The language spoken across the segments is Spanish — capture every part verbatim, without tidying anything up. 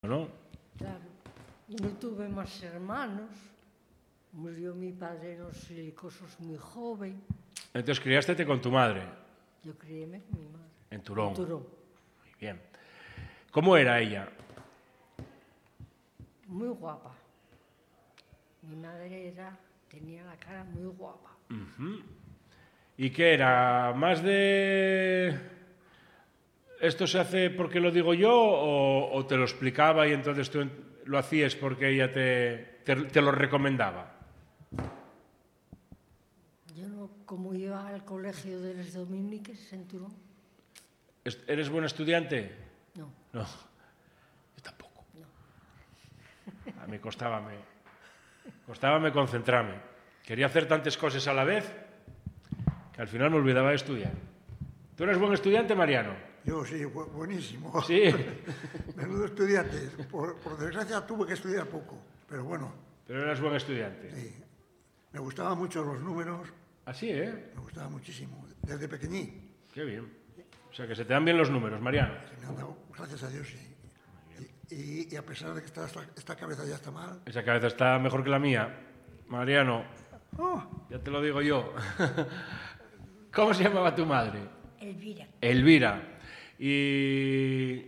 ¿no? Claro. Y no tuve más hermanos. Murió mi padre en los silicosos muy joven. Entonces criástete con tu madre. Yo criéme con mi madre. En Turón. En Turón. Muy bien. ¿Cómo era ella? Muy guapa. Mi madre era, tenía la cara muy guapa. Uh-huh. ¿Y qué era? ¿Más de esto se hace porque lo digo yo o, o te lo explicaba y entonces tú lo hacías porque ella te, te, te lo recomendaba? Yo no, como iba al colegio de los dominiques en Turón. ¿Eres buen estudiante? No. No, yo tampoco. No. A mí costábame, costábame concentrarme. Quería hacer tantas cosas a la vez que al final me olvidaba de estudiar. ¿Tú eres buen estudiante, Mariano? Yo sí, bu buenísimo. Sí. Menudo estudiante. Por, por desgracia tuve que estudiar poco, pero bueno. Pero eras buen estudiante. Sí. Me gustaban mucho los números. Así, ¿eh? Me gustaba muchísimo, desde pequeñín. Qué bien. O sea, que se te dan bien los números, Mariano. Se me han dado, gracias a Dios, sí. Y, y, y a pesar de que esta, esta, esta cabeza ya está mal. Esa cabeza está mejor que la mía. Mariano, Oh, ya te lo digo yo. ¿Cómo se llamaba tu madre? Elvira. Elvira. Y...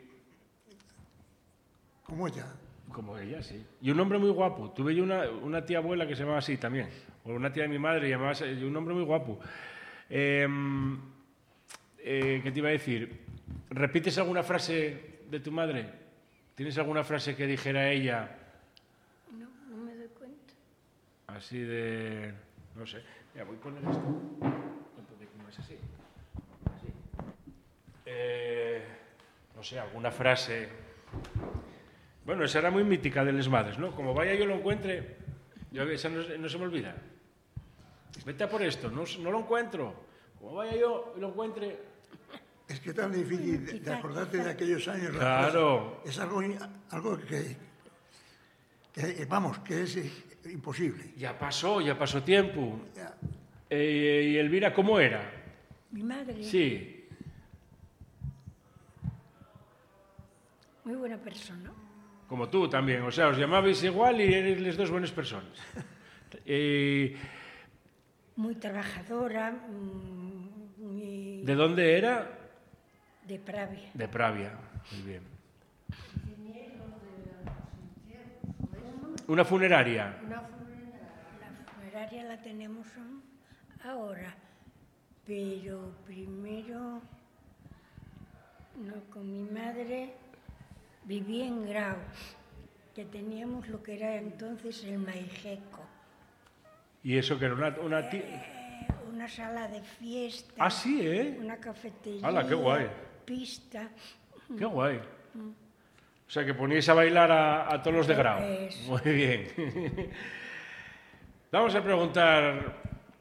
como ella. Como ella, sí. Y un hombre muy guapo. Tuve yo una, una tía abuela que se llamaba así también. O una tía de mi madre llamaba así, un hombre muy guapo. Eh, eh, ¿Qué te iba a decir? ¿Repites alguna frase de tu madre? ¿Tienes alguna frase que dijera ella? No, no me doy cuenta. Así de... no sé. Mira, voy a poner esto. ¿Cómo es así? Así. Eh, no sé, alguna frase... Bueno, esa era muy mítica de las madres, ¿no? Como vaya yo lo encuentre, yo, esa no, no se me olvida. Vete a por esto, no, no lo encuentro. Como vaya yo y lo encuentre... Es que es tan difícil de, de acordarte de aquellos años. Claro. Es algo, algo que, que, vamos, que es imposible. Ya pasó, ya pasó tiempo. Ya. Eh, ¿Y Elvira cómo era? Mi madre. Sí. Muy buena persona. Como tú también, o sea, os llamabais igual y eres las dos buenas personas. Eh, Muy trabajadora. Muy... ¿De dónde era? De Pravia. De Pravia, muy bien. ¿Una funeraria? Una funeraria. La funeraria la tenemos ahora, pero primero, no, con mi madre viví en Grau, que teníamos lo que era entonces el Maijeco. ¿Y eso que era una, una eh, una sala de fiesta. Ah, sí, ¿eh? Una cafetería. ¡Hala, qué guay! Pista. ¡Qué guay! O sea, que poníais a bailar a, a todos los de Grau. Eso. Muy bien. Vamos a preguntar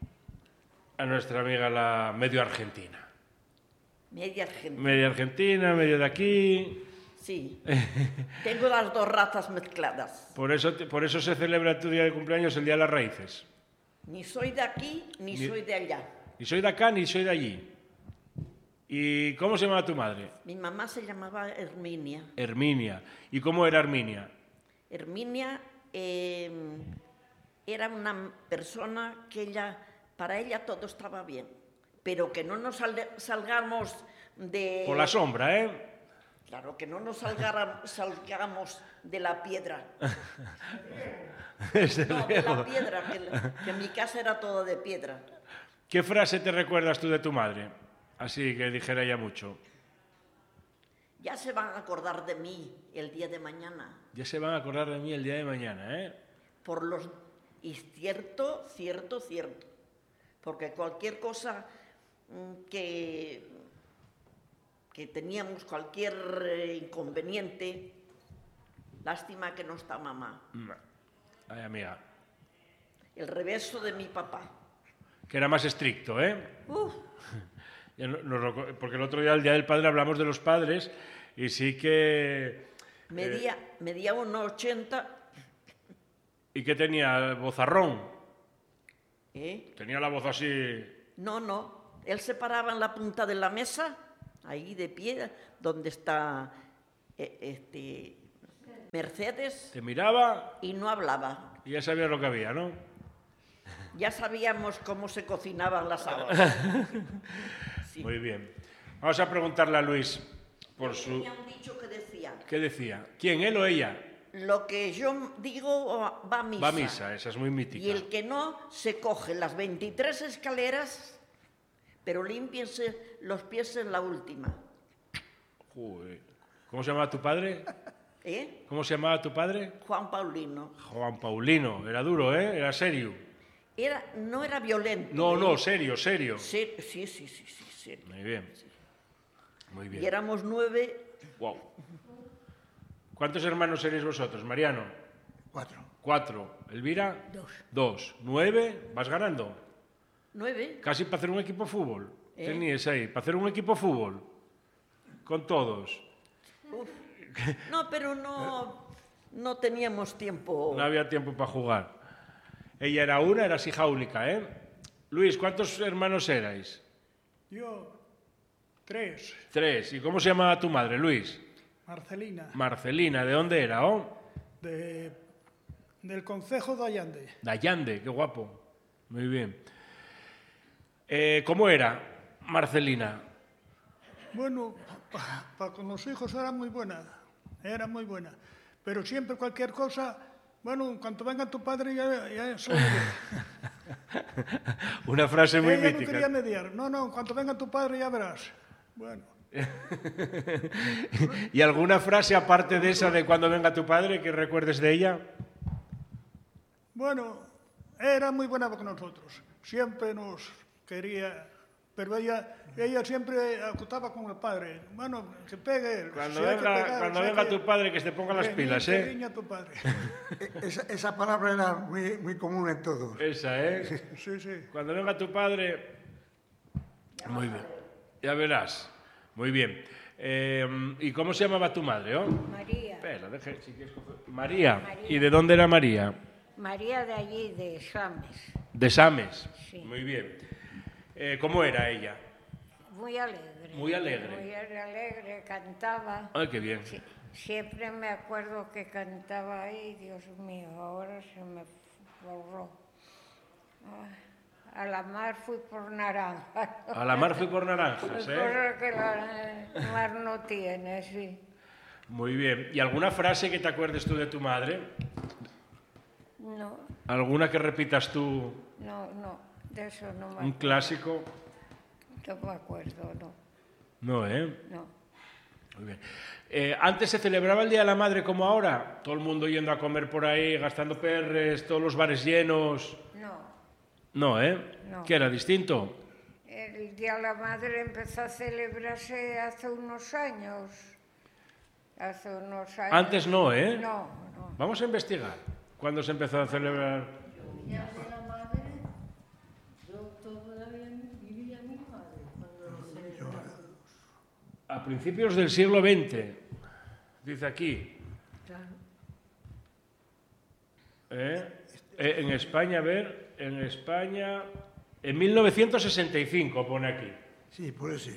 a nuestra amiga la medio argentina. Media argentina. Medio argentina, medio de aquí. Sí. Tengo las dos razas mezcladas. Por eso, por eso se celebra tu día de cumpleaños el Día de las Raíces. Ni soy de aquí, ni, Ni- soy de allá. Ni soy de acá ni soy de allí. ¿Y cómo se llamaba tu madre? Mi mamá se llamaba Herminia. Herminia. ¿Y cómo era Herminia? Herminia eh, era una persona que ella, para ella todo estaba bien, pero que no nos salde- salgamos de... Por la sombra, ¿eh? Claro, que no nos salgara- salgamos de la piedra. Desde No, de luego. la piedra, que, la- que mi casa era toda de piedra. ¿Qué frase te recuerdas tú de tu madre? Así que dijera ella mucho. Ya se van a acordar de mí el día de mañana. Ya se van a acordar de mí el día de mañana, ¿eh? Por los... Y cierto, cierto, cierto. Porque cualquier cosa mm, que, que teníamos, cualquier eh, inconveniente, lástima que no está mamá. Ay, amiga. El reverso de mi papá. Que era más estricto, ¿eh? Uf, Ya no- nos lo- porque el otro día, el Día del Padre, hablamos de los padres y sí que... medía, medía uno ochenta. ¿Y qué tenía? ¿Vozarrón? ¿Eh? Tenía la voz así... No, no. Él se paraba en la punta de la mesa, ahí de pie, donde está eh, este, Mercedes Te miraba y no hablaba. y ya sabías lo que había, ¿no? Ya sabíamos cómo se cocinaban las habas. Sí. Muy bien. Vamos a preguntarle a Luis por su... Tenía un dicho que decía, ¿Qué decía? ¿Quién, él o ella? lo que yo digo va a misa. Va a misa, esa es muy mítica. Y el que no, se coge las veintitrés escaleras, pero límpiense los pies en la última. Joder. ¿Cómo se llamaba tu padre? ¿Eh? ¿Cómo se llamaba tu padre? Juan Paulino. Juan Paulino. Era duro, ¿eh? Era serio. Era, no era violento. No, ¿eh? no, serio, serio. Sí, sí, sí, sí, sí, serio. Muy bien. Muy Y bien. éramos nueve. Wow. ¿Cuántos hermanos seréis vosotros, Mariano? Cuatro. Cuatro. ¿Elvira? Dos. Dos. ¿Nueve? ¿Vas ganando? Nueve. Casi para hacer un equipo de fútbol. ¿Eh? Teníais ahí. Para hacer un equipo de fútbol. Con todos. Uf. No, pero no, no teníamos tiempo. No había tiempo para jugar. Ella era una, eras hija única, ¿eh? Luis, ¿cuántos hermanos erais? Yo, tres. Tres. ¿Y cómo se llamaba tu madre, Luis? Marcelina, Marcelina. ¿De dónde era? Oh? de, del Concejo de Allande. De Allande, qué guapo. Muy bien. Eh, ¿Cómo era Marcelina? Bueno, para con los hijos era muy buena, era muy buena. Pero siempre cualquier cosa, bueno, en cuanto venga tu padre ya, ya soy yo. Una frase muy Ella no mítica. quería mediar. No, no, en cuanto venga tu padre ya verás. Bueno, ¿Y alguna frase aparte de esa de cuando venga tu padre que recuerdes de ella? bueno, era muy buena con nosotros. Siempre nos quería, pero ella, ella siempre acotaba con el padre. Bueno, que pegue él. Cuando Si hay que venga, pegar, cuando si hay venga que- tu padre que se te ponga las que pilas, niñe, ¿eh? que niña tu padre. E- Esa, esa palabra era muy, muy común en todos. Esa, ¿eh? Sí, sí. Cuando venga tu padre... Muy bien. Ya verás. Muy bien. Eh, ¿Y cómo se llamaba tu madre, oh? María. Espera, deje, si quieres coger- María. María. ¿Y de dónde era María? María de allí, de Sames. De Sames. Sí. Muy bien. Eh, ¿Cómo era ella? Muy alegre. Muy alegre. Muy alegre, cantaba. Ay, qué bien. Sí, siempre me acuerdo que cantaba ahí, Dios mío, ahora se me borró. Ah, a la mar fui por naranja. A la mar fui por naranjas, ¿eh? Cosa que la mar no tiene, sí. Muy bien. ¿Y alguna frase que te acuerdes tú de tu madre? No, ¿Alguna que repitas tú? no, no, de eso no me, ¿Un clásico? no me acuerdo, no, No, ¿eh? no. Muy bien. Eh, ¿Antes se celebraba el Día de la Madre como ahora? Todo el mundo yendo a comer por ahí, gastando perres, todos los bares llenos. No, No, ¿eh? No. ¿Qué era distinto? el Día de la Madre empezó a celebrarse hace unos años. Hace unos años. Antes no, ¿eh? No, no. Vamos a investigar. ¿Cuándo se empezó a celebrar? Ya de la madre, yo todavía vivía mi madre cuando lo celebraba. A principios del siglo veinte, dice aquí. Claro. ¿Eh? Eh, en España, a ver, en España, en mil novecientos sesenta y cinco pone aquí. Sí, puede ser.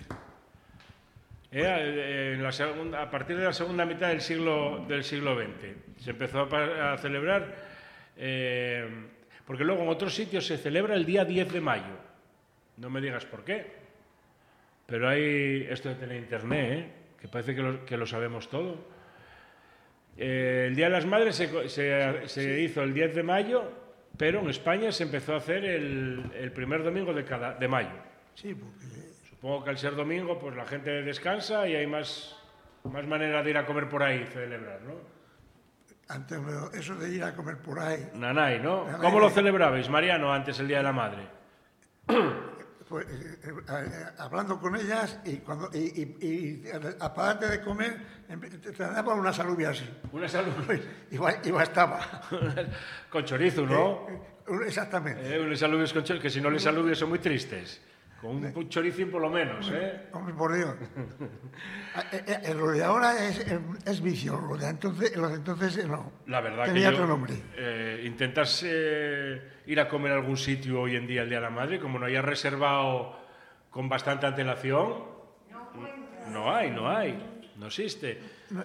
Eh, en la segunda, a partir de la segunda mitad del siglo, del siglo veinte se empezó a, pa- a celebrar, eh, porque luego en otros sitios se celebra el día diez de mayo. No me digas por qué, pero hay esto de tener internet, ¿eh? Que parece que lo, que lo sabemos todo. Eh, el Día de las Madres se, co- se- se hizo el diez de mayo, pero en España se empezó a hacer el, el primer domingo de, cada, de mayo. Sí, porque Supongo que al ser domingo, pues la gente descansa y hay más, más manera de ir a comer por ahí y celebrar, ¿no? antes lo- eso de ir a comer por ahí, Nanay, ¿no? Nanay. ¿Cómo lo celebrabais, Mariano, antes el Día de la Madre? pues, eh, eh, eh, hablando con ellas y cuando y, y, y aparte de comer, empe- te te daban unas alubias así. Una salud Y, ba- y bastaba. con chorizo, ¿no? Eh, eh, Exactamente. Eh, unos alubios con chorizo, que si no les alubios son muy tristes. Con un choricín por lo menos, ¿eh? Hombre, por Dios. Ah, eh, eh, lo de ahora es, eh, es vicio, lo de entonces, lo de entonces eh, no. La verdad Tenía que yo, otro nombre. eh, intentas eh, ir a comer a algún sitio hoy en día el Día de la Madre, como no hayas reservado con bastante antelación, no hay, no hay, no existe. No, eh,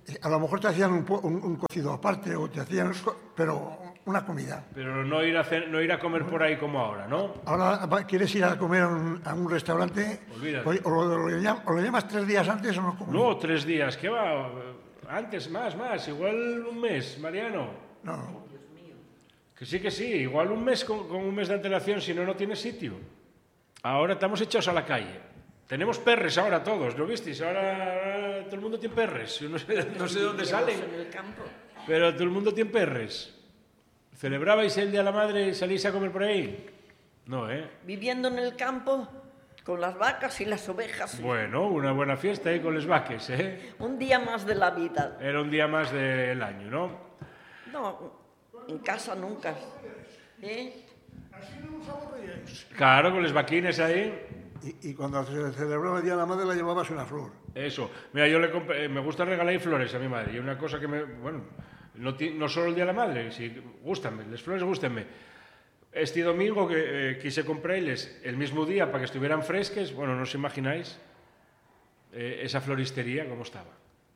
A lo mejor te hacían un, un, un cocido aparte o te hacían, pero una comida. Pero no ir a, hacer, no ir a comer por ahí como ahora, ¿no? Ahora quieres ir a comer a un, a un restaurante, Olvídate. o, o, lo, lo llamas, o lo llamas tres días antes o no comes. No, tres días, ¿qué va? Antes, más, más, igual un mes, Mariano. No, no. Que sí, que sí, igual un mes con, con un mes de antelación, si no, no tiene sitio. Ahora estamos echados a la calle. Tenemos perres ahora todos, ¿lo visteis? Ahora, ahora todo el mundo tiene perres. Yo no sé, no sé de dónde salen, En el campo. pero todo el mundo tiene perres. ¿Celebrabais el Día de la Madre y salís a comer por ahí? No, ¿eh? Viviendo en el campo con las vacas y las ovejas. Bueno, una buena fiesta ahí con los vaques, ¿eh? Un día más de la vida. Era un día más del año, ¿no? No, en casa nunca. ¿Eh? Así no os aburríais. Claro, con los vaquines ahí. Y, y cuando se celebraba el Día de la Madre la llevabas una flor. Eso. Mira, yo le compré, me gusta regalar flores a mi madre. Y una cosa que me... Bueno, no, ti- no solo el Día de la Madre, si gústanme, las flores gústenme. Este domingo que eh, quise comprarles el mismo día para que estuvieran fresques, bueno, no os imagináis eh, esa floristería cómo estaba.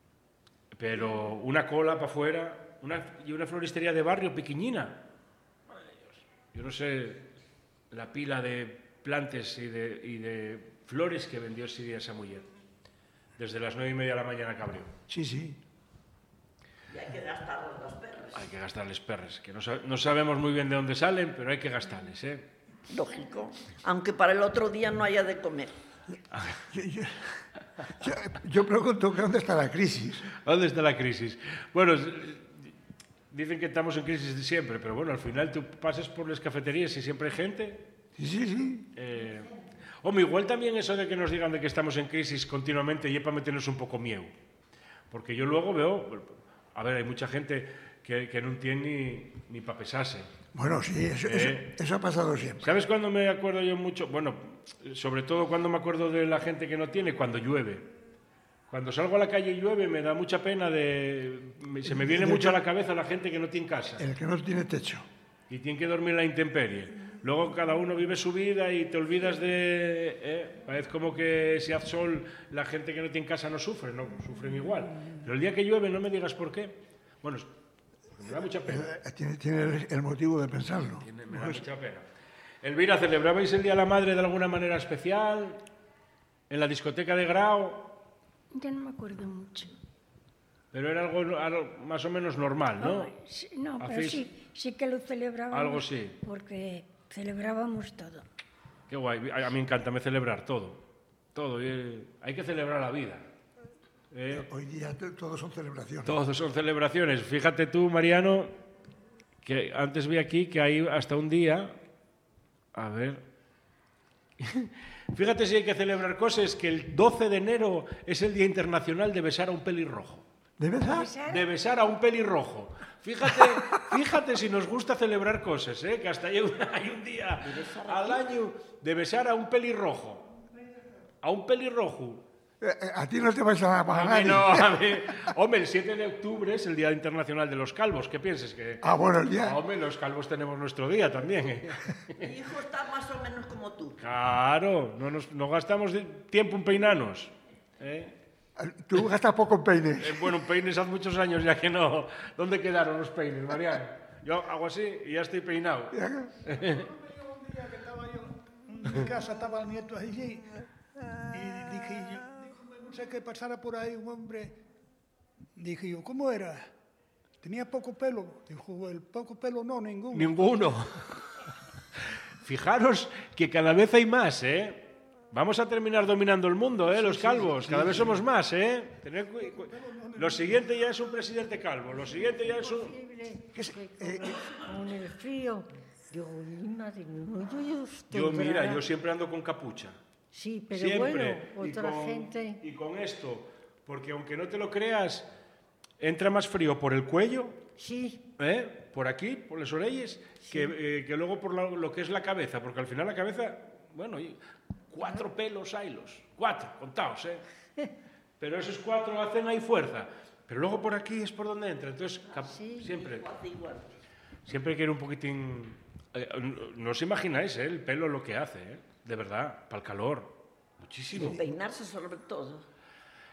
Pero una cola para afuera, una, y una floristería de barrio pequeñina. Madre de Dios. Yo no sé la pila de plantes y de, y de flores que vendió ese día esa mujer. Desde las nueve y media de la mañana que abrió. Sí, sí. Y hay que gastar las perras. Hay que gastarles perres, que no, sa- no sabemos muy bien de dónde salen, pero hay que gastarles, ¿eh? Lógico. Aunque para el otro día no haya de comer. Yo, yo, yo, yo pregunto que dónde está la crisis. ¿Dónde está la crisis? Bueno, s- dicen que estamos en crisis de siempre, pero bueno, al final tú pasas por las cafeterías y siempre hay gente. Sí, sí, sí. Eh, hombre, igual también eso de que nos digan de que estamos en crisis continuamente y es para meternos un poco miedo. Porque yo luego veo, a ver, hay mucha gente que, que no tiene ni, ni para pesarse. Bueno, sí, eso, Eh. eso, eso ha pasado siempre. ¿Sabes cuándo me acuerdo yo mucho? Bueno, sobre todo cuando me acuerdo de la gente que no tiene, cuando llueve. Cuando salgo a la calle y llueve me da mucha pena de... me- Se me viene mucho a la cabeza la gente que no tiene casa El que no tiene techo. y tiene que dormir en la intemperie. Luego cada uno vive su vida y te olvidas de... ¿eh? Parece como que si hace sol la gente que no tiene casa no sufre, no, sufren igual. Pero el día que llueve no me digas por qué. Bueno, es- me da mucha pena. Eh, Tiene, tiene el motivo de pensarlo. Me, me da mucha pena. Elvira, ¿celebrabais el Día de la Madre de alguna manera especial? ¿En la discoteca de Grau? Ya no me acuerdo mucho. Pero era algo, algo más o menos normal, ¿no? Sí, no, pero Hacéis- sí, sí que lo celebrábamos. Algo sí. Porque celebrábamos todo. Qué guay. A a mí encanta celebrar todo. Todo. y, hay que celebrar la vida. ¿eh? Hoy día te- todos son celebraciones. Todos son celebraciones. Fíjate tú, Mariano, que antes vi aquí que hay hasta un día... A ver... Fíjate si hay que celebrar cosas, que el doce de enero es el Día Internacional de besar a un pelirrojo. ¿De verdad? ¿Besar? De besar a un pelirrojo. Fíjate, fíjate si nos gusta celebrar cosas, ¿eh? Que hasta hay un, hay un día al año de besar a un pelirrojo. A un pelirrojo. Eh, eh, a ti no te vais a pagar A mí nadie. no, a mí- Hombre, el siete de octubre es el Día Internacional de los Calvos. ¿Qué piensas? Que... Ah, bueno, el Ah, día. hombre, los calvos tenemos nuestro día también. ¿eh? Mi hijo está más o menos como tú. Claro, no, nos, no gastamos de- tiempo en peinarnos. ¿eh? Tú gastas poco en peines. Eh, bueno, peines hace muchos años ya que no. ¿Dónde quedaron los peines, Mariano? Yo hago así y ya estoy peinado. Un día que estaba yo en mi casa, estaba el nieto allí, y dije yo, díjome, no sé qué pasara por ahí un hombre. Dije yo, ¿cómo era? Tenía poco pelo. Dijo, el poco pelo no, ninguno. Ninguno. Fijaros que cada vez hay más, ¿eh? Vamos a terminar dominando el mundo, ¿eh? Los calvos. Cada vez somos más, ¿eh? Tened cu- cu- Lo siguiente ya es un presidente calvo. Lo siguiente ya es un... Que con, con el frío, digo, mi madre, no, yo, yo estoy Yo, mira, brava. yo siempre ando con capucha. Sí, pero Siempre. bueno, Y otra con- gente... Y con esto, porque aunque no te lo creas, entra más frío por el cuello, Sí, ¿eh? Por aquí, por las orejas, que, eh, que luego por la- lo que es la cabeza, porque al final la cabeza, bueno, y cuatro pelos haylos, cuatro, contaos, ¿eh? Pero esos cuatro hacen ahí fuerza. Pero luego por aquí es por donde entra, entonces cap- siempre, Igual. siempre hay que ir un poquitín... eh, no, no os imagináis, ¿eh? El pelo lo que hace, ¿eh? De verdad, para el calor, muchísimo. Peinarse sobre todo.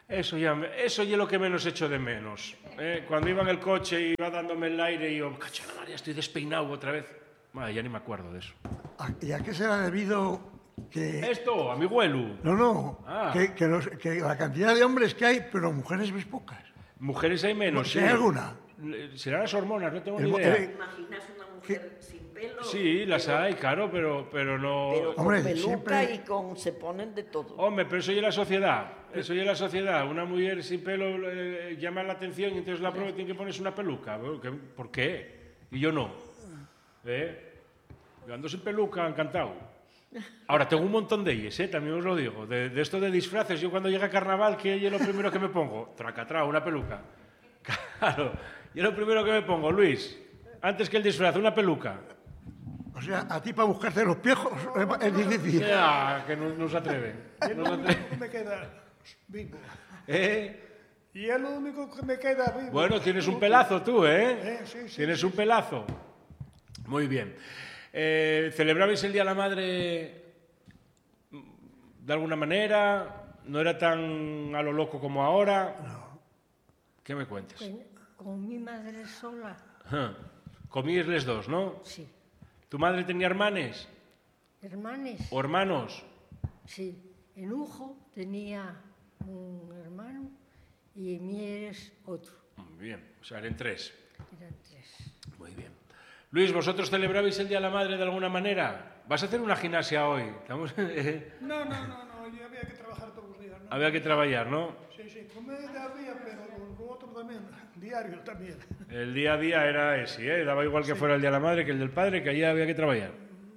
Eso ya, me- eso ya es lo que menos echo de menos. ¿eh? Cuando iba en el coche y iba dándome el aire y yo, cacho, la madre, ya estoy despeinado otra vez. Madre, ya ni me acuerdo de eso. ¿A- ¿Y a qué será debido que... Esto, a mi abuelo. No, no, Ah. que, que los- que la cantidad de hombres que hay, pero mujeres ves pocas. Mujeres hay menos, ¿Si sí. hay alguna? Serán las hormonas, no tengo El ni mo- idea. el- ¿Imaginas una mujer sin pelo? Sí, las pero- hay, claro, pero, pero no... Pero con Hombre, peluca siempre- y con... se ponen de todo. Hombre, pero eso ya es la sociedad. Eso ya es la sociedad. Una mujer sin pelo eh, llama la atención y entonces la prueba tiene que ponerse una peluca. Bueno, ¿qué- ¿Por qué? Y yo no. ¿Eh? Yo ando sin peluca, encantado. Ahora, tengo un montón de ellas, ¿eh? También os lo digo. De, de esto de disfraces, yo cuando llega carnaval, ¿qué es lo primero que me pongo? Tracatrá, una peluca. Claro. Yo lo primero que me pongo, Luis, antes que el disfraz, una peluca. O sea, a ti para buscarte los piejos es- es difícil. Ya, que no, no se atreven. Es No lo se único atreven. que me queda vivo. ¿Eh? Y es lo único que me queda vivo. Bueno, tienes un pelazo tú, ¿eh? Eh, sí, sí, Tienes sí, un pelazo. Muy bien. Eh, ¿Celebrabais el Día de la Madre de alguna manera? ¿No era tan a lo loco como ahora? ¿Qué me cuentes? Con, con mi madre sola, Ajá. Comíais les dos, ¿no? sí. ¿Tu madre tenía hermanes Hermanes, o hermanos? sí. En Ujo tenía un hermano y en Mieres otro. Muy bien, o sea, eran tres. Eran tres. Muy bien. Luis, ¿vosotros celebrabais el Día de la Madre de alguna manera? ¿Vas a hacer una gimnasia hoy? Estamos... No, no, no, no, y había que trabajar todos los días, ¿no? Había que trabajar, ¿no? Sí, sí, comedia había, pero lo, lo otro también, diario también. El día a día era ese, ¿eh? Daba igual que fuera el Día de la Madre que el del padre, que allí había que trabajar.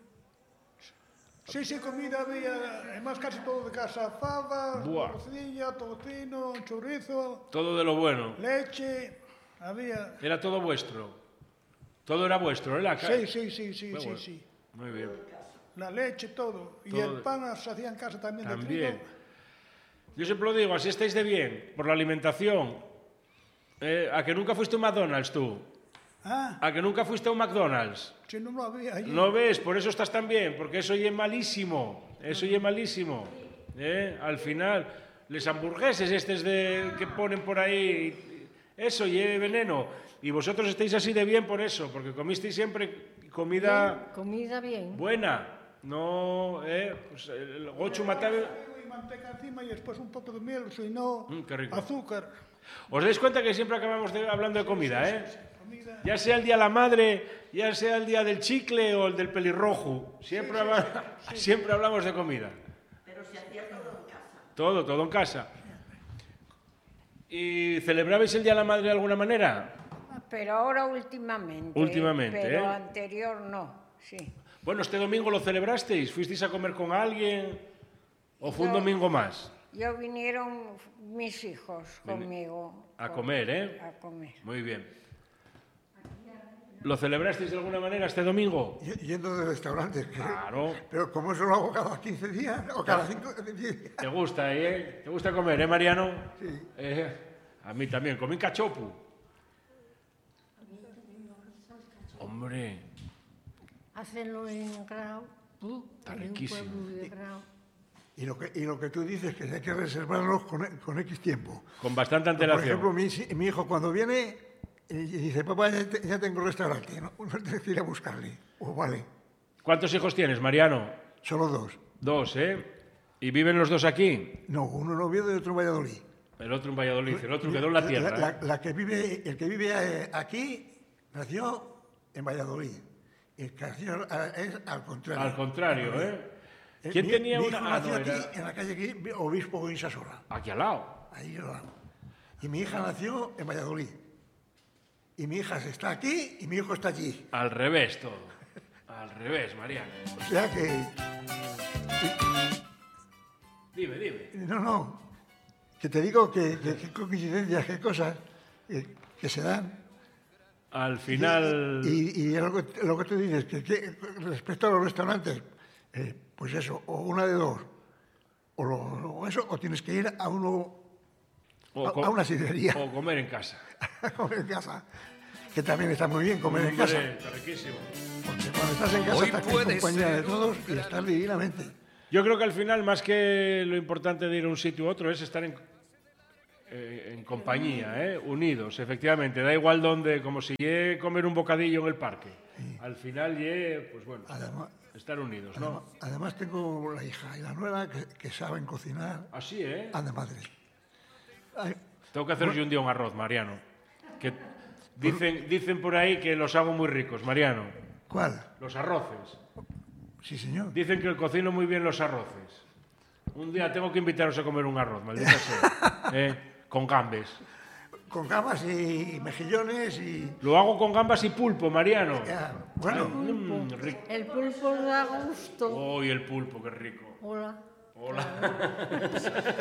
Sí, sí, comida había, además casi todo de casa, fava, Buah. morcilla, tocino, chorizo, Todo de lo bueno. leche, había... Era todo vuestro. Todo era vuestro, ¿eh? La ca- Sí, sí, sí, sí, Qué sí, bueno. sí. Muy bien. La leche, todo. Y Todo el de- pan se hacía en casa también, de También. trigo. Yo siempre lo digo, así estáis de bien, por la alimentación. Eh, ¿A que nunca fuiste a un McDonald's tú? Ah, ¿A que nunca fuiste a un McDonald's? si no lo había allí. ¿No ves? Por eso estás tan bien, porque eso ya es malísimo. Eso ya es malísimo. ¿Eh? Al final, les hamburgueses estos de, que ponen por ahí, eso ya es veneno. Y vosotros estáis así de bien por eso, porque comisteis siempre comida Bien, comida bien. buena. No, ¿eh? Pues el gochu mataba... Y manteca encima y después un poco de miel, si no, Mm, qué rico. azúcar. ¿Os dais cuenta que siempre acabamos de- hablando de comida, eh? Comida. Ya sea el día de la madre, ya sea el día del chicle o el del pelirrojo, siempre, habla- siempre hablamos de comida. Pero se hacía todo en casa. Todo, todo en casa. ¿Y celebrabais el día de la madre de alguna manera? Pero ahora últimamente. Últimamente, Pero ¿eh? anterior no, sí. Bueno, este domingo lo celebrasteis, ¿fuisteis a comer con alguien o fue un No. domingo más? Yo vinieron mis hijos conmigo. A con- comer, ¿eh? A comer. Muy bien. ¿Lo celebrasteis de alguna manera este domingo? Y- Yendo de restaurantes. que- Claro. Pero como eso lo hago cada quince días o cada cinco días. ¿Te gusta, eh? ¿Te gusta comer, eh, Mariano? Sí. Eh, a mí también. Comí cachopu. Hombre, Hacenlo en Grau, tú, Está en un riquísimo. pueblo de Grau. Y lo que, y lo que tú dices que hay que reservarlos con, con X tiempo. con bastante Por antelación. ejemplo, mi, si- mi hijo cuando viene y dice, papá, ya, te- ya tengo restaurante, no, no tienes que ir a buscarle. Pues vale, ¿Cuántos hijos tienes, Mariano? solo dos. Dos, ¿eh? ¿Y viven los dos aquí? No, uno en Oviedo y otro en Valladolid. El otro en Valladolid, el otro quedó en la tierra. La, ¿eh? la- la que vive, el que vive eh, aquí nació en Valladolid. El que nació a- es al contrario. Al contrario, ¿eh? Eh, ¿Quién mi- tenía mi una...? hijo Ah, nació no, aquí, era- en la calle aquí, Obispo Insasola. Aquí al lado. Ahí al lado. Y mi hija nació en Valladolid. Y mi hija está aquí y mi hijo está allí. Al revés todo. Al revés, Mariano. O sea que, Dime, dime. no, no, que te digo que, que, que coincidencias, qué cosas eh, que se dan. Al final... Y, y lo, que, lo que tú dices, que, que respecto a los restaurantes, eh, pues eso, o una de dos, o, lo, o eso, o tienes que ir a uno, o a, co- a una sidrería, O comer en casa. a comer en casa, que también está muy bien comer en Hombre, casa, está riquísimo. porque cuando estás en casa Hoy estás en puede compañía de ser todos y estás divinamente. Yo creo que al final, más que lo importante de ir a un sitio u otro, es estar en, eh, en compañía, eh, unidos, efectivamente. Da igual donde, como si lle comer un bocadillo en el parque. Sí. Al final lle, pues bueno, Además, estar unidos, además, ¿no? además tengo la hija y la nuera que, que saben cocinar Así, ¿eh? a de madre. Ay, Tengo que haceros yo un día un arroz, Mariano. Que dicen, dicen por ahí que los hago muy ricos, Mariano. ¿Cuál? Los arroces. Sí, señor. Dicen que cocino muy bien los arroces. Un día tengo que invitaros a comer un arroz, maldita sea. ¿Eh? Con gambes. Con gambas y mejillones y... Lo hago con gambas y pulpo, Mariano. Ya, bueno, Mm, rico. El pulpo da gusto. ¡Uy, el pulpo, qué rico! Hola. Hola.